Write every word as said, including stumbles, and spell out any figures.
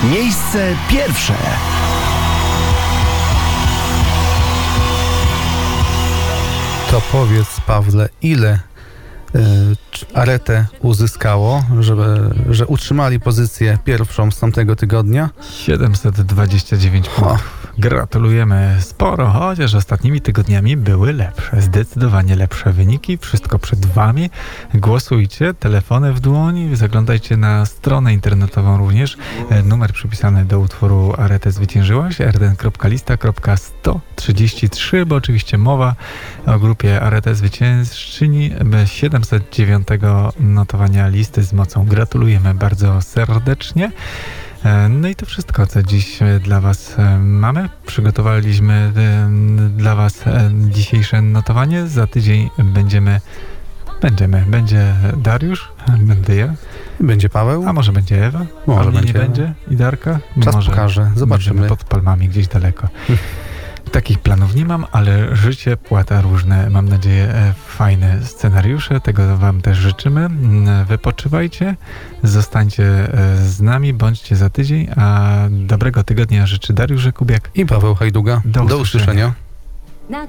Miejsce pierwsze. To powiedz, Pawle, ile y, Arete uzyskało, żeby, że utrzymali pozycję pierwszą z tamtego tygodnia? siedemset dwadzieścia dziewięć punktów. Gratulujemy sporo, chociaż ostatnimi tygodniami były lepsze, zdecydowanie lepsze wyniki. Wszystko przed wami. Głosujcie, telefony w dłoni, zaglądajcie na stronę internetową również. E, numer przypisany do utworu Arete zwyciężyłaś, r d n kropka lista kropka sto trzydzieści trzy, bo oczywiście mowa o grupie Arete zwyciężczyni siedemset dziewiątego notowania listy z mocą. Gratulujemy bardzo serdecznie. No i to wszystko, co dziś dla was mamy. Przygotowaliśmy dla was dzisiejsze notowanie. Za tydzień będziemy, będziemy, będzie Dariusz, będę ja. Będzie Paweł. A może będzie Ewa? Może A będzie nie będzie? I Darka? Czas może pokaże, zobaczymy. Będziemy pod palmami gdzieś daleko. Takich planów nie mam, ale życie płata różne, mam nadzieję, fajne scenariusze, tego wam też życzymy. Wypoczywajcie, zostańcie z nami, bądźcie za tydzień, a dobrego tygodnia życzy Dariusz Kubiak I Paweł Hajduga. Do Do usłyszenia. usłyszenia.